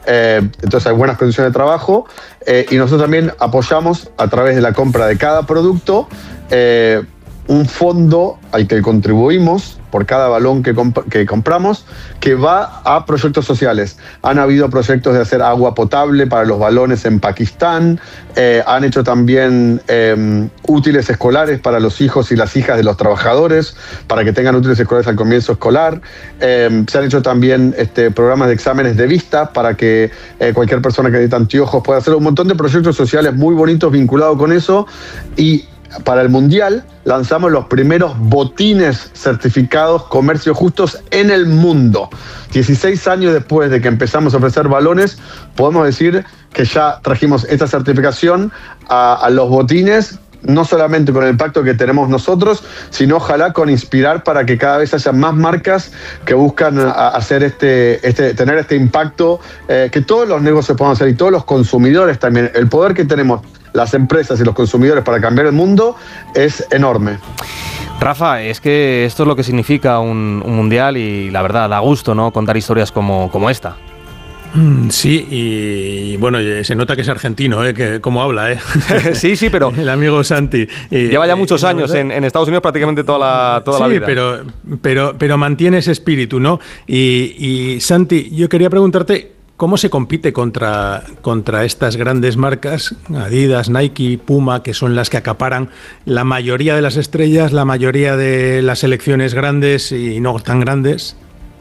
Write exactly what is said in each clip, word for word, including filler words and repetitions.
eh, entonces hay buenas condiciones de trabajo, eh, y nosotros también apoyamos a través de la compra de cada producto eh, un fondo al que contribuimos por cada balón que, comp- que compramos, que va a proyectos sociales. Han habido proyectos de hacer agua potable para los balones en Pakistán, eh, han hecho también eh, útiles escolares para los hijos y las hijas de los trabajadores, para que tengan útiles escolares al comienzo escolar. Eh, se han hecho también este, programas de exámenes de vista para que eh, cualquier persona que necesita anteojos pueda hacer un montón de proyectos sociales muy bonitos vinculados con eso. Y para el Mundial lanzamos los primeros botines certificados comercios justos en el mundo. dieciséis años después de que empezamos a ofrecer balones, podemos decir que ya trajimos esta certificación a, a los botines, no solamente con el impacto que tenemos nosotros, sino ojalá con inspirar para que cada vez haya más marcas que buscan a, hacer este, este, tener este impacto, eh, que todos los negocios puedan hacer y todos los consumidores también. El poder que tenemos las empresas y los consumidores para cambiar el mundo es enorme. Rafa, es que esto es lo que significa un, un mundial y la verdad, da gusto, ¿no?, contar historias como, como esta. Sí, y bueno, se nota que es argentino, ¿eh? Que cómo habla, ¿eh? Sí, sí, pero el amigo Santi. Eh, lleva ya muchos años en, en Estados Unidos, prácticamente toda la, toda sí, la vida. Sí, pero, pero, pero mantiene ese espíritu, ¿no? Y, y Santi, yo quería preguntarte, ¿cómo se compite contra, contra estas grandes marcas, Adidas, Nike, Puma, que son las que acaparan la mayoría de las estrellas, la mayoría de las selecciones grandes y no tan grandes?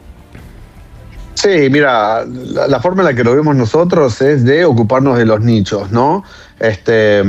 Sí, mira, la, la forma en la que lo vemos nosotros es de ocuparnos de los nichos, ¿no? Este,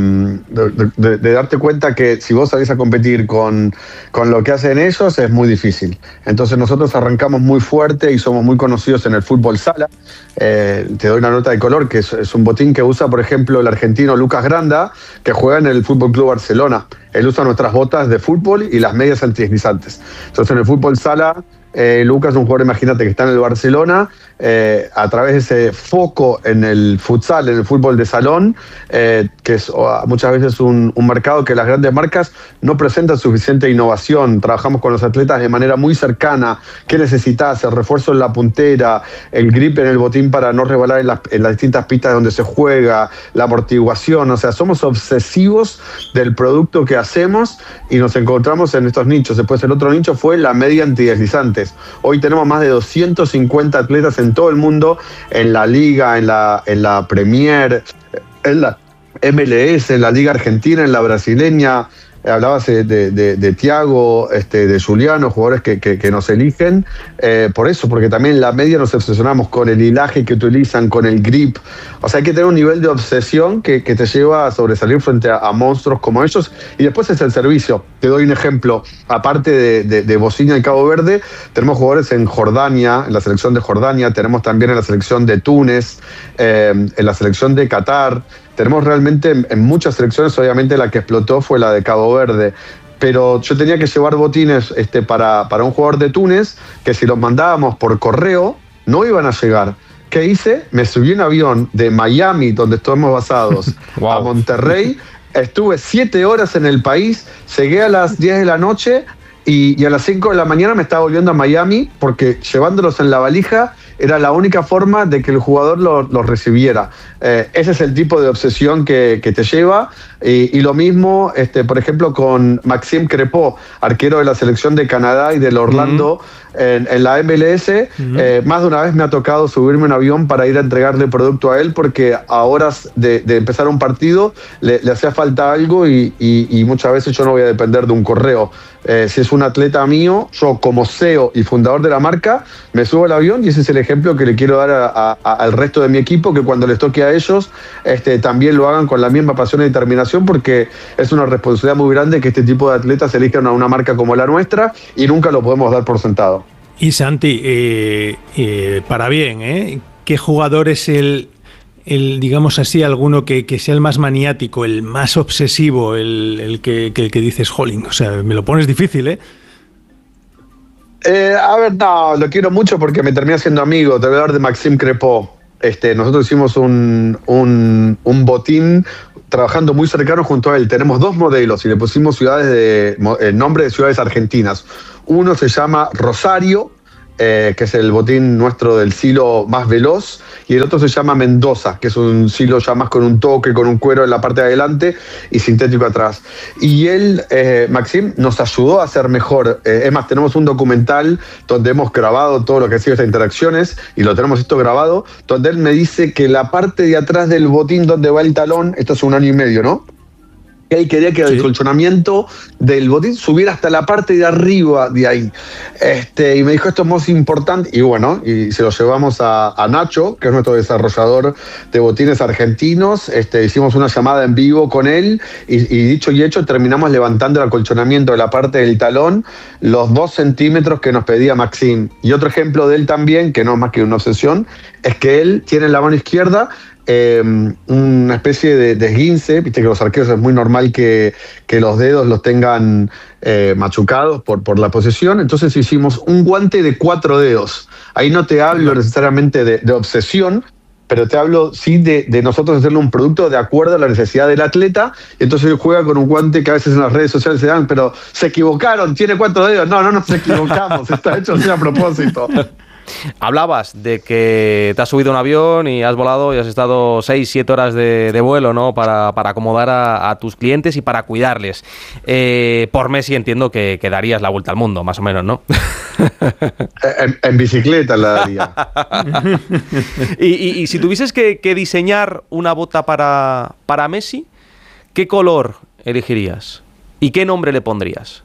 de, de, de darte cuenta que si vos salís a competir con, con lo que hacen ellos es muy difícil. Entonces nosotros arrancamos muy fuerte y somos muy conocidos en el fútbol sala. Eh, te doy una nota de color, que es, es un botín que usa, por ejemplo, el argentino Lucas Granda, que juega en el Fútbol Club Barcelona. Él usa nuestras botas de fútbol y las medias antideslizantes. Entonces en el fútbol sala, Eh, Lucas es un jugador, imagínate, que está en el Barcelona, eh, a través de ese foco en el futsal, en el fútbol de salón, eh, que es oh, muchas veces un, un mercado que las grandes marcas no presentan suficiente innovación. Trabajamos con los atletas de manera muy cercana. ¿Qué necesitas? El refuerzo en la puntera, el grip en el botín para no resbalar en las, en las distintas pistas donde se juega, la amortiguación. O sea, somos obsesivos del producto que hacemos y nos encontramos en estos nichos. Después el otro nicho fue la media antideslizante. Hoy tenemos más de doscientos cincuenta atletas en todo el mundo, en la Liga, en la, en la Premier, en la M L S, en la Liga Argentina, en la brasileña. Hablabas de, de, de Thiago, este, de Juliano, jugadores que, que, que nos eligen, eh, por eso, porque también en la media nos obsesionamos con el hilaje que utilizan, con el grip. O sea, hay que tener un nivel de obsesión que, que te lleva a sobresalir frente a, a monstruos como ellos. Y después es el servicio. Te doy un ejemplo. Aparte de, de, de Bosnia y Cabo Verde, tenemos jugadores en Jordania, en la selección de Jordania, tenemos también en la selección de Túnez, eh, en la selección de Qatar. Tenemos realmente en, en muchas selecciones, obviamente la que explotó fue la de Cabo Verde, pero yo tenía que llevar botines este, para, para un jugador de Túnez, que si los mandábamos por correo no iban a llegar. ¿Qué hice? Me subí en avión de Miami, donde estamos basados, wow, a Monterrey. Estuve siete horas en el país, llegué a las diez de la noche y, y a las cinco de la mañana me estaba volviendo a Miami, porque llevándolos en la valija era la única forma de que el jugador los lo recibiera. Eh, ese es el tipo de obsesión que, que te lleva. Y, y lo mismo, este, por ejemplo, con Maxime Crépeau, arquero de la selección de Canadá y del Orlando, uh-huh, en, en la M L S. Uh-huh. Eh, más de una vez me ha tocado subirme en un avión para ir a entregarle producto a él, porque a horas de, de empezar un partido le, le hacía falta algo y, y, y muchas veces yo no voy a depender de un correo. Eh, si es un atleta mío, yo como C E O y fundador de la marca, me subo al avión y ese es el ejemplo que le quiero dar a, a, a, al resto de mi equipo, que cuando les toque a ellos este, también lo hagan con la misma pasión y determinación, porque es una responsabilidad muy grande que este tipo de atletas elijan a una marca como la nuestra y nunca lo podemos dar por sentado. Y Santi, eh, eh, para bien, ¿eh? ¿Qué jugador es el, el digamos así, alguno que, que sea el más maniático, el más obsesivo, el, el que, que, que dices, jolín? O sea, me lo pones difícil, ¿eh? Eh, a ver, no, lo quiero mucho porque me terminé siendo amigo. Te voy a hablar de Maxime Crépeau. Este, nosotros hicimos un, un, un botín trabajando muy cercano junto a él. Tenemos dos modelos y le pusimos ciudades de, el nombre de ciudades argentinas. Uno se llama Rosario eh, que es el botín nuestro del silo más veloz, y el otro se llama Mendoza, que es un silo ya más con un toque, con un cuero en la parte de adelante y sintético atrás. Y él, eh, Maxim, nos ayudó a hacer mejor. Eh, es más, tenemos un documental donde hemos grabado todo lo que ha sido estas interacciones y lo tenemos esto grabado, donde él me dice que la parte de atrás del botín donde va el talón, esto es un año y medio, ¿no? Que él quería que el sí. colchonamiento del botín subiera hasta la parte de arriba de ahí. Este, y me dijo, esto es más importante. Y bueno, y se lo llevamos a, a Nacho, que es nuestro desarrollador de botines argentinos. Este, hicimos una llamada en vivo con él y, y dicho y hecho, terminamos levantando el acolchonamiento de la parte del talón los dos centímetros que nos pedía Maxim. Y otro ejemplo de él también, que no es más que una obsesión, es que él tiene en la mano izquierda Eh, una especie de, de esguince. Viste que los arqueros es muy normal que, que los dedos los tengan eh, machucados por, por la posesión. Entonces hicimos un guante de cuatro dedos. Ahí no te hablo necesariamente de, de obsesión, pero te hablo sí de, de nosotros hacerle un producto de acuerdo a la necesidad del atleta. Y entonces él juega con un guante que a veces en las redes sociales se dan, pero se equivocaron, tiene cuatro dedos. No, no nos equivocamos, está hecho así a propósito. Hablabas de que te has subido a un avión y has volado y has estado seis, siete horas de, de vuelo, ¿no? Para, para acomodar a, a tus clientes y para cuidarles. Eh, por Messi entiendo que, que darías la vuelta al mundo, más o menos, ¿no? En, en bicicleta la daría. y, y, y si tuvieses que, que diseñar una bota para, para Messi, ¿qué color elegirías? ¿Y qué nombre le pondrías?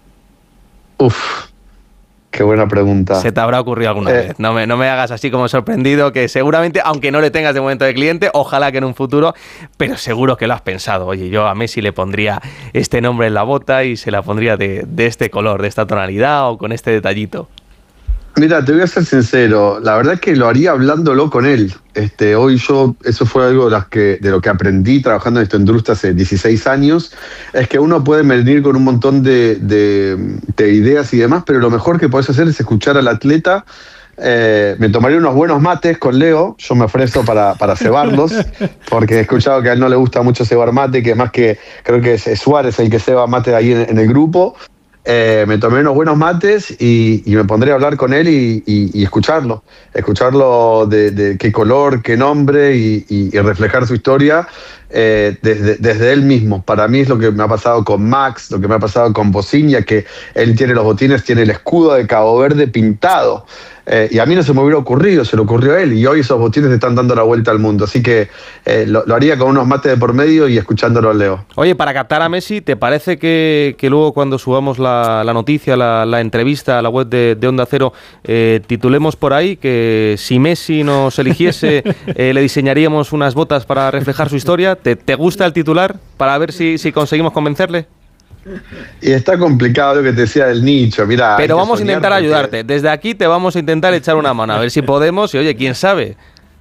Uf. Qué buena pregunta. Se te habrá ocurrido alguna eh. vez. No me, no me hagas así como sorprendido, que seguramente, aunque no le tengas de momento de cliente, ojalá que en un futuro, pero seguro que lo has pensado. Oye, yo a Messi le pondría este nombre en la bota y se la pondría de, de este color, de esta tonalidad o con este detallito. Mira, te voy a ser sincero, la verdad es que lo haría hablándolo con él. Este, hoy yo, eso fue algo de, las que, de lo que aprendí trabajando en esta industria hace dieciséis años, es que uno puede venir con un montón de, de, de ideas y demás, pero lo mejor que podés hacer es escuchar al atleta. Eh, me tomaría unos buenos mates con Leo, yo me ofrezco para, para cebarlos, porque he escuchado que a él no le gusta mucho cebar mate, que más que creo que es Suárez el que ceba mate ahí en, en el grupo. Eh, me tomé unos buenos mates y, y me pondré a hablar con él y, y, y escucharlo, escucharlo de, de qué color, qué nombre y, y, y reflejar su historia eh, desde, desde él mismo. Para mí es lo que me ha pasado con Max, lo que me ha pasado con Bociña, que él tiene los botines, tiene el escudo de Cabo Verde pintado. Eh, y a mí no se me hubiera ocurrido, se le ocurrió a él, y hoy esos botines están dando la vuelta al mundo. Así que eh, lo, lo haría con unos mates de por medio y escuchándolo a Leo. Oye, para captar a Messi, ¿te parece que, que luego cuando subamos la, la noticia, la, la entrevista a la web de, de Onda Cero, eh, titulemos por ahí que si Messi nos eligiese, eh, le diseñaríamos unas botas para reflejar su historia? ¿Te, te gusta el titular? Para ver si, si conseguimos convencerle. Y está complicado lo que te decía del nicho, mira. Pero vamos a intentar porque... ayudarte. Desde aquí te vamos a intentar echar una mano, a ver si podemos. Y oye, quién sabe.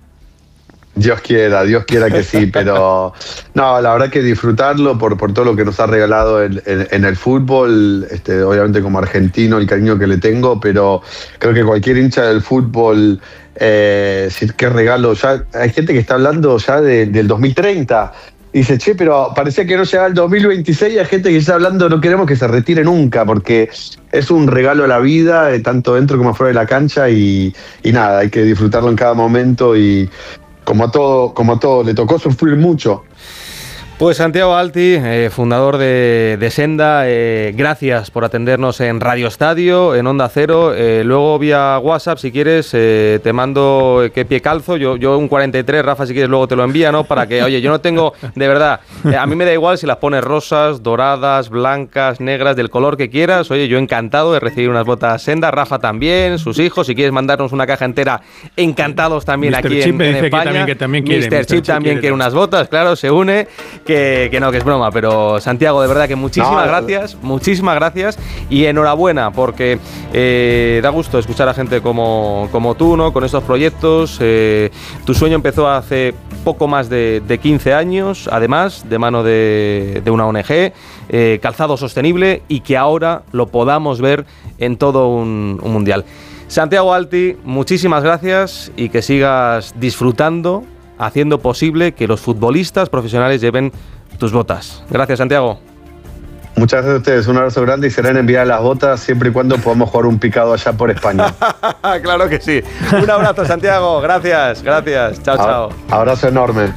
Dios quiera, Dios quiera que sí, pero no, la verdad que disfrutarlo por, por todo lo que nos ha regalado en, en, en el fútbol, este, obviamente como argentino el cariño que le tengo, pero creo que cualquier hincha del fútbol, eh, qué regalo. Ya hay gente que está hablando ya de, del dos mil treinta. Dice, che, pero parecía que no llegaba el dos mil veintiséis y hay gente que está hablando, no queremos que se retire nunca, porque es un regalo a la vida, eh, tanto dentro como fuera de la cancha, y, y nada, hay que disfrutarlo en cada momento, y como a todo, como a todo, le tocó sufrir mucho. Pues Santiago Alti, eh, fundador de, de Senda, eh, gracias por atendernos en Radio Estadio, en Onda Cero. Eh, luego vía WhatsApp, si quieres, eh, te mando qué pie calzo. Yo, yo un cuarenta y tres, Rafa, si quieres luego te lo envía, ¿no? Para que, oye, yo no tengo, de verdad, eh, a mí me da igual si las pones rosas, doradas, blancas, negras, del color que quieras. Oye, yo encantado de recibir unas botas Senda, Rafa también, sus hijos. Si quieres mandarnos una caja entera, encantados también mister aquí Chip en, en España. Que también, que también quiere, mister Chip, Chip también quiere, quiere unas botas, claro, se une. Que, que no, que es broma, pero Santiago, de verdad que muchísimas no, gracias, muchísimas gracias y enhorabuena, porque eh, da gusto escuchar a gente como, como tú, ¿no? Con estos proyectos. Eh, tu sueño empezó hace poco más de, de quince años, además, de mano de, de una O N G, eh, calzado sostenible, y que ahora lo podamos ver en todo un, un mundial. Santiago Alti, muchísimas gracias y que sigas disfrutando, haciendo posible que los futbolistas profesionales lleven tus botas. Gracias, Santiago. Muchas gracias a ustedes, un abrazo grande y serán enviadas las botas siempre y cuando podamos jugar un picado allá por España. Claro que sí. Un abrazo, Santiago. Gracias, gracias. Chao, chao. Abrazo enorme.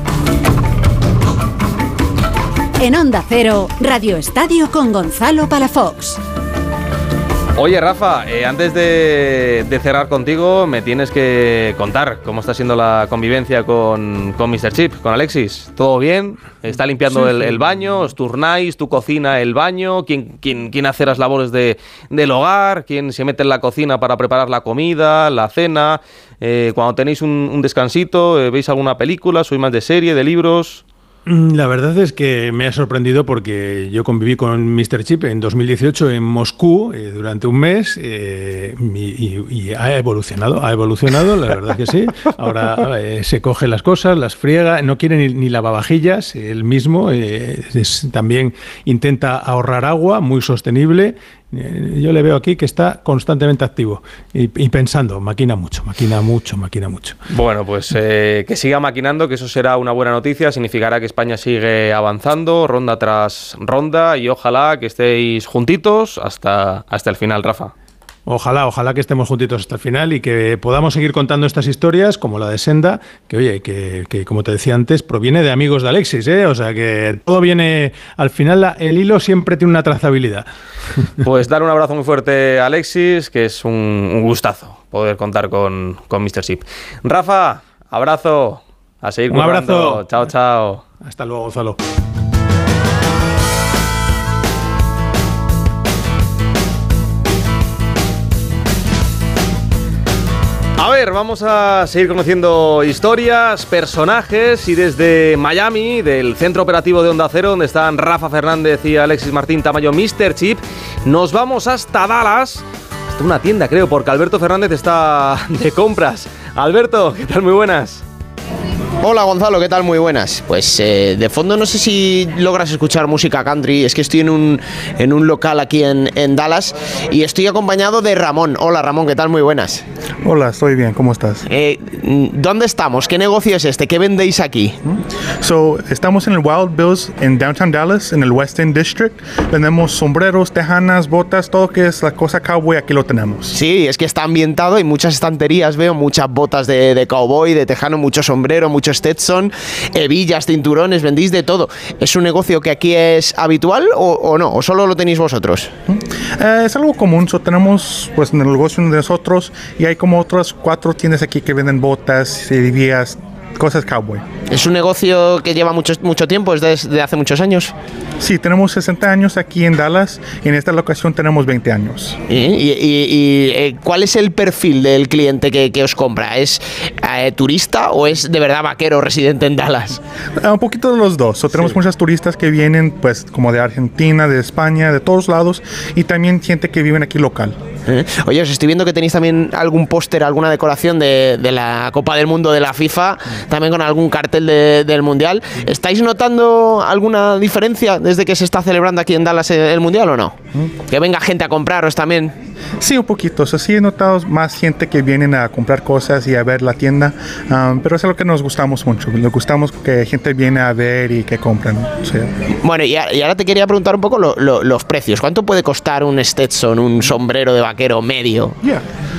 En Onda Cero, Radio Estadio con Gonzalo Palafox. Oye, Rafa, eh, antes de, de cerrar contigo, me tienes que contar cómo está siendo la convivencia con, con míster Chip, con Alexis. ¿Todo bien? ¿Está limpiando sí, el, el baño? ¿Os turnáis? ¿Tú cocina el baño? ¿Quién, quién, quién hace las labores de, del hogar? ¿Quién se mete en la cocina para preparar la comida, la cena? Eh, cuando tenéis un, un descansito, eh, ¿veis alguna película? ¿Sois más de serie, de libros? La verdad es que me ha sorprendido porque yo conviví con míster Chip en dos mil dieciocho en Moscú eh, durante un mes eh, y, y, y ha evolucionado, ha evolucionado, la verdad que sí. Ahora eh, se coge las cosas, las friega, no quiere ni, ni lavavajillas, él mismo eh, es, también intenta ahorrar agua, muy sostenible. Yo le veo aquí que está constantemente activo y, y pensando, maquina mucho, maquina mucho, maquina mucho. Bueno, pues eh, que siga maquinando, que eso será una buena noticia, significará que España sigue avanzando, ronda tras ronda, y ojalá que estéis juntitos hasta, hasta el final, Rafa. Ojalá, ojalá que estemos juntitos hasta el final y que podamos seguir contando estas historias, como la de Senda, que oye, que, que como te decía antes, proviene de amigos de Alexis, ¿eh? O sea que todo viene, al final la, el hilo siempre tiene una trazabilidad. Pues dar un abrazo muy fuerte a Alexis, que es un, un gustazo poder contar con, con míster Chip. Rafa, abrazo, a seguir un currando. Abrazo. Chao, chao. Hasta luego, Gonzalo. A ver, vamos a seguir conociendo historias, personajes, y desde Miami, del centro operativo de Onda Cero, donde están Rafa Fernández y Alexis Martín Tamayo, míster Chip, nos vamos hasta Dallas, hasta una tienda creo, porque Alberto Fernández está de compras. Alberto, ¿qué tal? Muy buenas. Hola Gonzalo, ¿qué tal? Muy buenas. Pues eh, de fondo no sé si logras escuchar música country, es que estoy en un, en un local aquí en, en Dallas y estoy acompañado de Ramón. Hola Ramón, ¿qué tal? Muy buenas. Hola, estoy bien, ¿cómo estás? Eh, ¿Dónde estamos? ¿Qué negocio es este? ¿Qué vendéis aquí? So, estamos en el Wild Bills en Downtown Dallas, en el West End District. Vendemos sombreros, tejanas, botas, todo que es la cosa cowboy, aquí lo tenemos. Sí, es que está ambientado, hay muchas estanterías, veo muchas botas de, de cowboy, de tejano, mucho sombrero, mucho Stetson, hebillas, cinturones, vendéis de todo. ¿Es un negocio que aquí es habitual o, o no? ¿O solo lo tenéis vosotros? Eh, es algo común, so, tenemos pues en el negocio de nosotros y hay como otras cuatro tiendas aquí que venden botas, hebillas, cosas cowboy. ¿Es un negocio que lleva mucho, mucho tiempo? ¿Es desde hace muchos años? Sí, tenemos sesenta años aquí en Dallas y en esta locación tenemos veinte años. ¿Y, y, y, y cuál es el perfil del cliente que, que os compra? ¿Es eh, turista o es de verdad vaquero residente en Dallas? Uh, un poquito de los dos. So, tenemos sí. muchos turistas que vienen pues como de Argentina, de España, de todos lados, y también gente que vive aquí local. ¿Eh? Oye, os estoy viendo que tenéis también algún póster, alguna decoración de, de la Copa del Mundo de la FIFA, también con algún cartel de, del Mundial. ¿Estáis notando alguna diferencia desde que se está celebrando aquí en Dallas el Mundial o no? Que venga gente a compraros también. Sí, un poquito. O sea, sí he notado más gente que vienen a comprar cosas y a ver la tienda, um, pero es algo que nos gustamos mucho. Nos gustamos que gente viene a ver y que compran. O sea. Bueno, y ahora te quería preguntar un poco lo, lo, los precios. ¿Cuánto puede costar un Stetson, un sombrero de vaquero medio? Yeah.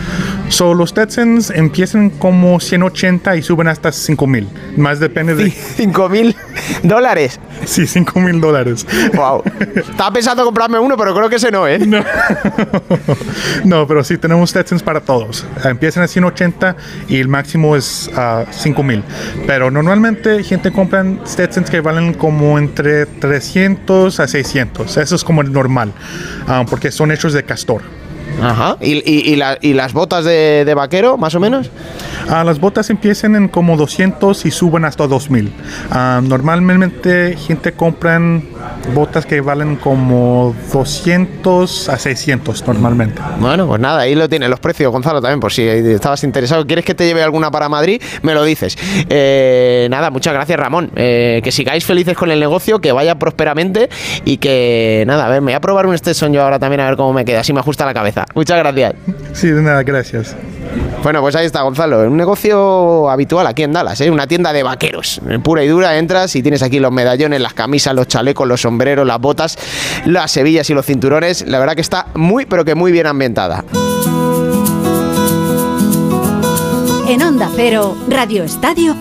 So, los Stetsons empiezan como ciento ochenta y suben hasta cinco mil. Más depende de... ¿cinco mil dólares? Sí, cinco mil dólares. Wow. Estaba pensando comprarme uno, pero creo que ese no, ¿eh? No, no, pero sí, tenemos Stetsons para todos. Empiezan a ciento ochenta y el máximo es uh, cinco mil. Pero normalmente gente compra Stetsons que valen como entre trescientos a seiscientos. Eso es como el normal, um, porque son hechos de castor. Ajá. ¿Y, y, y, la, y las botas de, de vaquero, más o menos? Uh, las botas empiezan en como doscientos y suben hasta dos mil. Uh, normalmente gente compran botas que valen como doscientos a seiscientos normalmente. Bueno, pues nada, ahí lo tiene, los precios, Gonzalo, también, por si estabas interesado. ¿Quieres que te lleve alguna para Madrid? Me lo dices. Eh, nada, muchas gracias, Ramón. Eh, que sigáis felices con el negocio, que vaya prósperamente y que, nada, a ver, me voy a probar un Stetson yo ahora también a ver cómo me queda, así me ajusta la cabeza. Muchas gracias. Sí, de nada, gracias. Bueno, pues ahí está, Gonzalo. Un negocio habitual aquí en Dallas, ¿eh? Una tienda de vaqueros. Pura y dura, entras y tienes aquí los medallones, las camisas, los chalecos, los sombreros, las botas, las hebillas y los cinturones. La verdad que está muy, pero que muy bien ambientada. En Onda Cero, Radio Estadio